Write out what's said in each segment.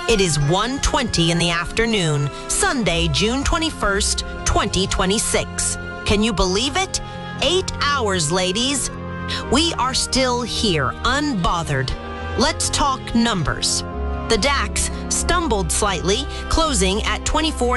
It is 1:20 in the afternoon, Sunday, June 21st, 2026. Can you believe it? 8 hours, ladies. We are still here, unbothered. Let's talk numbers. The DAX stumbled slightly, closing at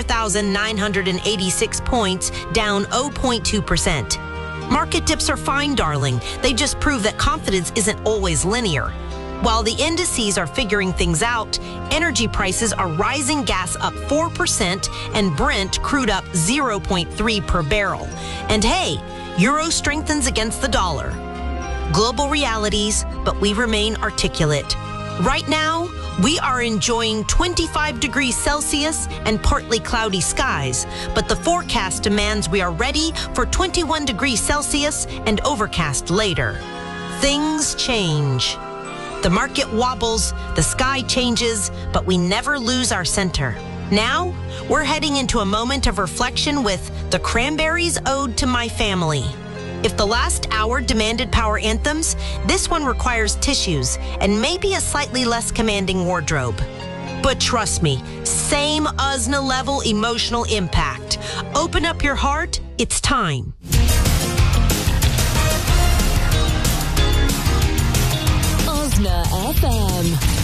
24,986 points, down 0.2%. Market dips are fine, darling. They just prove that confidence isn't always linear. While the indices are figuring things out, energy prices are rising, gas up 4% and Brent crude up 0.3 per barrel. And hey, euro strengthens against the dollar. Global realities, but we remain articulate. Right now, we are enjoying 25 degrees Celsius and partly cloudy skies, but the forecast demands we are ready for 21 degrees Celsius and overcast later. Things change. The market wobbles, the sky changes, but we never lose our center. Now, we're heading into a moment of reflection with The Cranberries' Ode to My Family. If the last hour demanded power anthems, this one requires tissues and maybe a slightly less commanding wardrobe. But trust me, same USNA level emotional impact. Open up your heart, it's time. USNA FM.